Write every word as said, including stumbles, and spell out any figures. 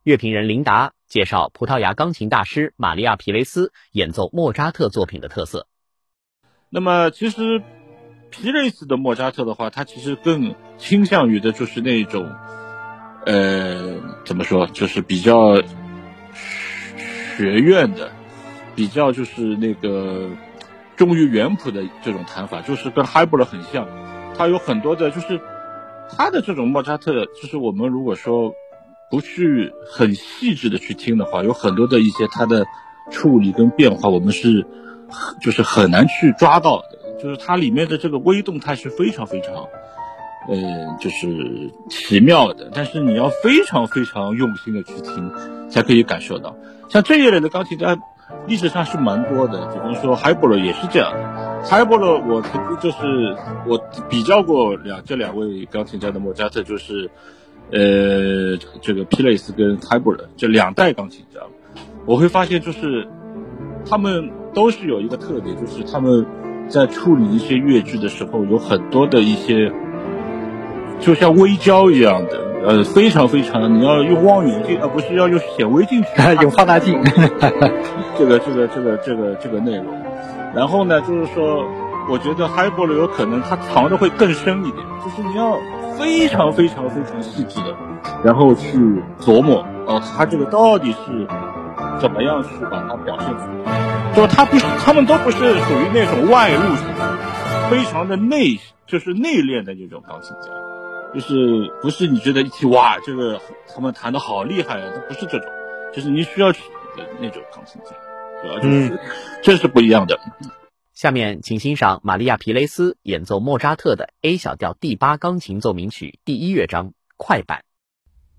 乐评人琳达介绍葡萄牙钢琴大师玛利亚·皮雷斯演奏莫扎特作品的特色。 那么其实皮雷斯的莫扎特的话，他其实更倾向于的就是那种呃怎么说，就是比较学院的，比较就是那个忠于原谱的这种弹法，就是跟海伯勒很像。他有很多的就是他的这种莫扎特，就是我们如果说不去很细致的去听的话，有很多的一些他的处理跟变化，我们是就是很难去抓到的。就是它里面的这个微动态是非常非常呃就是奇妙的，但是你要非常非常用心的去听才可以感受到。像这一类的钢琴家历史上是蛮多的，比方说海伯勒也是这样的。海伯勒我曾经就是我比较过两这两位钢琴家的莫扎特，就是呃这个皮雷斯跟海伯勒这两代钢琴家，我会发现就是他们都是有一个特点，就是他们在处理一些乐句的时候，有很多的一些就像微胶一样的，呃，非常非常，你要用望远镜，而不是要用显微镜去用放大镜。 这个这个这个这个这个内容。然后呢，就是说，我觉得海伯勒有可能他藏的会更深一点，就是你要非常非常非常细致的，然后去琢磨哦，他这个到底是怎么样去把它表现出来。就他不是，他们都不是属于那种外露型，非常的内，就是内敛的那种钢琴家，就是不是你觉得一听哇，这个他们弹得好厉害啊，他不是这种，就是你需要去的那种钢琴家，对吧？就是、嗯、这是不一样的。 下面请欣赏玛利亚·皮雷斯演奏莫扎特的 A 小调第八钢琴奏鸣曲第一乐章快板。